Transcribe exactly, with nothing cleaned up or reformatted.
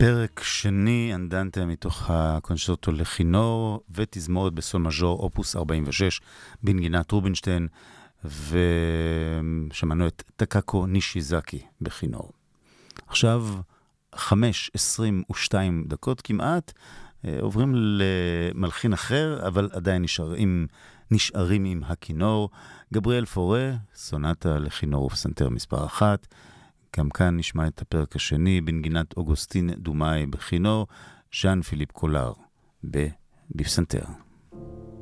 פרק שני, אנדנטה מתוך הקונצ'רטו לכינור ותזמורת בסול מז'ור, אופוס ארבעים ושש, בנגינת רובינשטיין, ושמענו את טקאקו נישיזקי בכינור. עכשיו, חמש עשרים ושתיים דקות כמעט, עוברים למלחין אחר, אבל עדיין נשארים, נשארים עם הכינור. גבריאל פורה, סונטה לכינור ופסנתר מספר אחת, גם כאן נשמע את הפרק השני, בנגינת אוגוסטין דומאי בכינור, ז'אן פיליפ קולר בפסנתר.